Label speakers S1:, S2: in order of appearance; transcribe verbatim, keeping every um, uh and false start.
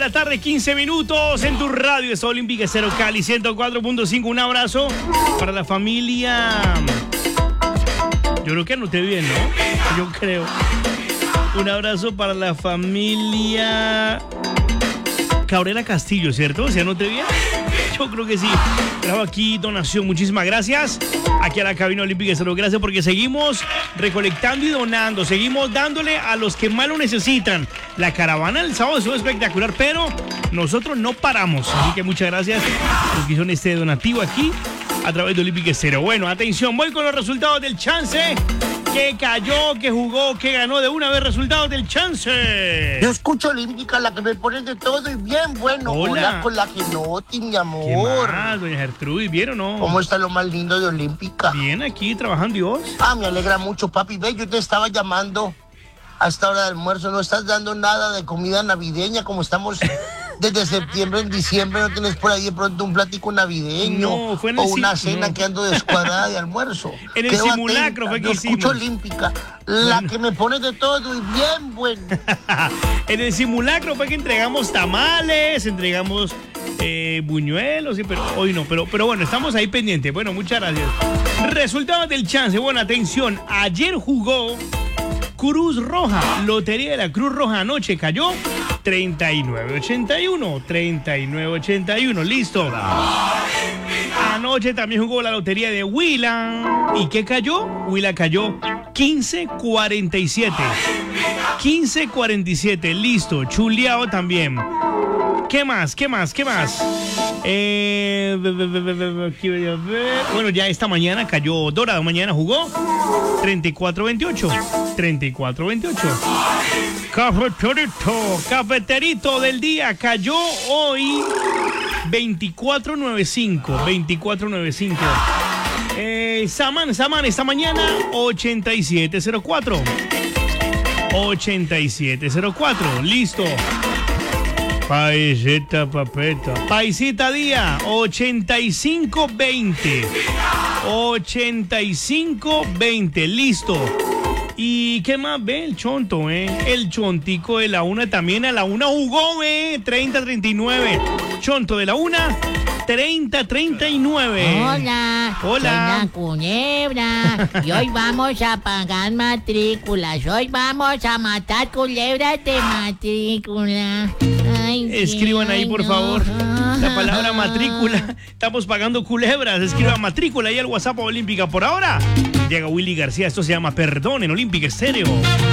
S1: la tarde, quince minutos en tu radio. Es Olímpica Estéreo Cali ciento cuatro punto cinco. Un abrazo para la familia. Yo creo que anoté bien, ¿no? Yo creo. Un abrazo para la familia Cabrera Castillo, ¿cierto? ¿Se anoté bien? Yo creo que sí. Trajo aquí donación. Muchísimas gracias. Aquí a la cabina Olímpica Estéreo. Gracias porque seguimos recolectando y donando. Seguimos dándole a los que más lo necesitan. La caravana del sábado estuvo espectacular, pero nosotros no paramos. Así que muchas gracias a los que hicieron este donativo aquí a través de Olímpica Estéreo. Bueno, atención, voy con los resultados del chance. Que cayó, que jugó, que ganó de una vez. Resultados del chance.
S2: Yo escucho Olímpica, la que me pone de todo y bien bueno.
S1: Hola.
S2: Hola con la Genotti, mi amor.
S1: ¿Qué más, doña Gertrudis? ¿Vieron o no?
S2: ¿Cómo está lo más lindo de Olímpica?
S1: Bien, aquí trabajando, Dios.
S2: Ah, me alegra mucho, papi. Ve, yo te estaba llamando a esta hora de almuerzo. No estás dando nada de comida navideña como estamos desde septiembre en diciembre. ¿No tienes por ahí de pronto un platico navideño?
S1: No, fue en el
S2: o una
S1: sim-
S2: cena
S1: no.
S2: que ando descuadrada de almuerzo.
S1: En el
S2: Quedo
S1: simulacro
S2: atenta.
S1: fue que
S2: Yo
S1: hicimos.
S2: escucho Olímpica, la que me pone de todo y bien bueno.
S1: En el simulacro fue que entregamos tamales, entregamos eh, buñuelos, sí, pero hoy no. Pero, pero bueno, estamos ahí pendientes. Bueno, muchas gracias. Resultados del chance. Bueno, atención. Ayer jugó Cruz Roja. Lotería de la Cruz Roja anoche cayó treinta y nueve ochenta y uno. treinta y nueve ochenta y uno. Listo. Anoche también jugó la lotería de Huila. ¿Y qué cayó? Huila cayó quince cuarenta y siete. quince cuarenta y siete. Listo. Chuleado también. ¿Qué más? ¿Qué más? ¿Qué más? Eh, bueno, ya esta mañana cayó Dorado. Mañana jugó treinta y cuatro veintiocho. treinta y cuatro veintiocho. Cafeterito. Cafeterito del día cayó hoy veinticuatro noventa y cinco. veinticuatro noventa y cinco. Eh, Saman, Saman, esta mañana ochenta y siete cero cuatro. ochenta y siete cero cuatro. Listo. Paisita papeta. Paisita día ochenta y cinco veinte. ochenta y cinco veinte. Listo. ¿Y qué más ve el chonto, eh? El chontico de la una también a la una jugó, eh. treinta treinta y nueve. Chonto de la una. treinta treinta y nueve.
S3: Hola,
S1: Hola.
S3: soy la culebra y hoy vamos a pagar matrículas. Hoy vamos a matar culebras de matrícula. Ay,
S1: Escriban ahí, por
S3: no.
S1: favor, la palabra matrícula. Estamos pagando culebras. Escriban matrícula ahí al WhatsApp Olímpica. Por ahora, llega Willy García. Esto se llama Perdón en Olímpica Estéreo.